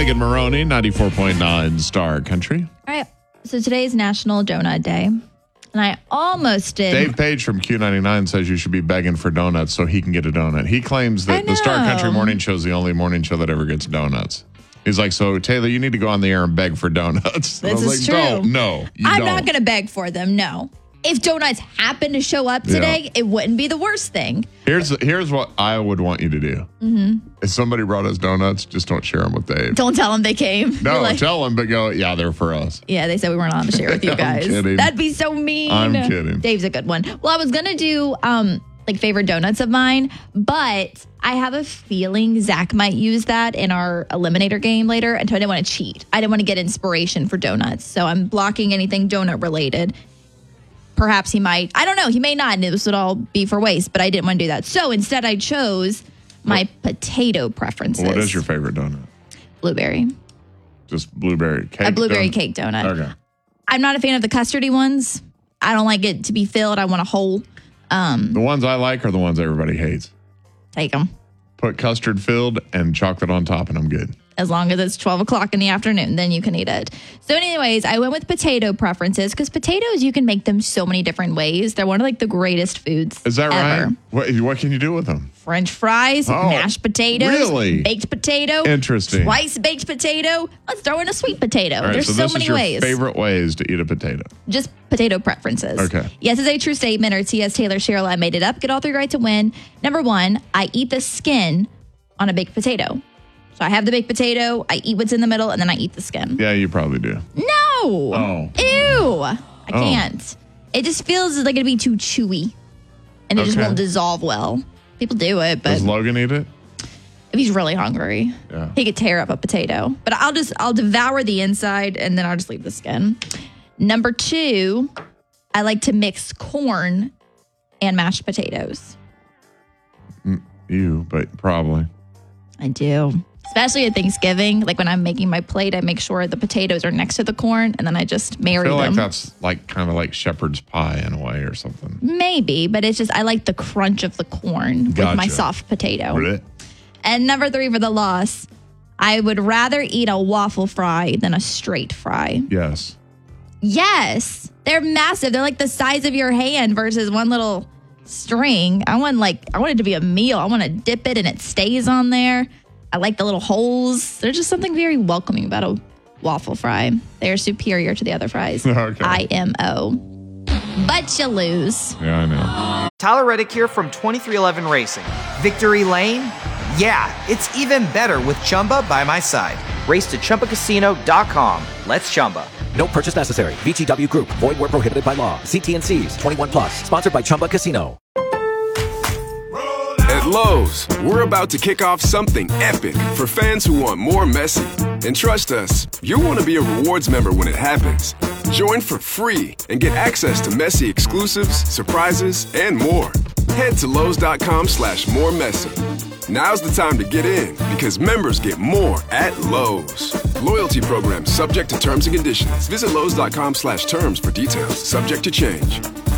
Megan Maroney, 94.9 Star Country. All right. So today's National Donut Day. And I almost did. Dave Page from Q99 says you should be begging for donuts so he can get a donut. He claims that the Star Country Morning Show is the only morning show that ever gets donuts. He's like, so Taylor, you need to go on the air and beg for donuts. This is true. No, I'm not going to beg for them, no. If donuts happen to show up today, it wouldn't be the worst thing. Here's what I would want you to do. Mm-hmm. If somebody brought us donuts, just don't share them with Dave. Don't tell them they came. No, tell them, but go, yeah, they're for us. Yeah, they said we weren't allowed to share with you guys. I'm kidding. That'd be so mean. I'm kidding. Dave's a good one. Well, I was going to do favorite donuts of mine, but I have a feeling Zach might use that in our eliminator game later, and so I didn't want to cheat. I didn't want to get inspiration for donuts, so I'm blocking anything donut related. Perhaps he might. I don't know. He may not, and this would all be for waste, but I didn't want to do that. So instead, I chose my potato preferences. What is your favorite donut? Blueberry. Just blueberry cake? A blueberry cake donut. Okay. I'm not a fan of the custardy ones. I don't like it to be filled. I want a whole. The ones I like are the ones everybody hates. Take them. Put custard filled and chocolate on top, and I'm good. As long as it's 12 o'clock in the afternoon, then you can eat it. So anyways, I went with potato preferences because potatoes, you can make them so many different ways. They're one of the greatest foods Is that ever. right? What can you do with them? French fries, mashed potatoes, really? Baked potato. Interesting. Twice baked potato. Let's throw in a sweet potato. Right, There's so many ways. Favorite ways to eat a potato? Just potato preferences. Okay. Yes is a true statement, or T.S. Taylor Cheryl, I made it up. Get all three right to win. Number one, I eat the skin on a baked potato. So I have the baked potato, I eat what's in the middle, and then I eat the skin. Yeah, you probably do. No. Oh. Ew. I can't. It just feels like it'd be too chewy. And it just won't dissolve well. People do it, but does Logan eat it? if he's really hungry, he could tear up a potato. But I'll devour the inside, and then I'll just leave the skin. Number two, I like to mix corn and mashed potatoes. But probably. I do. Especially at Thanksgiving. Like when I'm making my plate, I make sure the potatoes are next to the corn, and then I just marry them. I feel like that's like kind of like shepherd's pie in a way or something. Maybe, but it's just I like the crunch of the corn with my soft potato. Blech. And number three for the loss, I would rather eat a waffle fry than a straight fry. Yes. Yes. They're massive. They're like the size of your hand versus one little string. I want it to be a meal. I want to dip it and it stays on there. I like the little holes. There's just something very welcoming about a waffle fry. They are superior to the other fries. Okay. IMO. But you lose. Yeah, I know. Tyler Reddick here from 2311 Racing. Victory Lane? Yeah, it's even better with Chumba by my side. Race to ChumbaCasino.com. Let's Chumba. No purchase necessary. VGW Group. Void where prohibited by law. See T&Cs. 21 plus. Sponsored by Chumba Casino. At Lowe's, we're about to kick off something epic for fans who want more Messi. And trust us, you'll want to be a rewards member when it happens. Join for free and get access to Messi exclusives, surprises, and more. Head to Lowe's.com/moremessy. Now's the time to get in because members get more at Lowe's. Loyalty program subject to terms and conditions. Visit Lowe's.com/terms for details. Subject to change.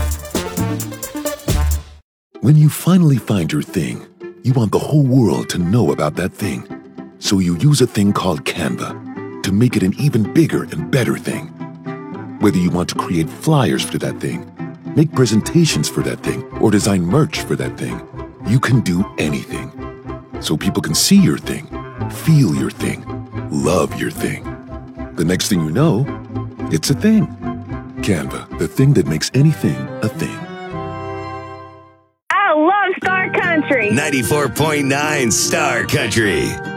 When you finally find your thing, you want the whole world to know about that thing. So you use a thing called Canva to make it an even bigger and better thing. Whether you want to create flyers for that thing, make presentations for that thing, or design merch for that thing, you can do anything. So people can see your thing, feel your thing, love your thing. The next thing you know, it's a thing. Canva, the thing that makes anything a thing. I love Star Country. 94.9 Star Country.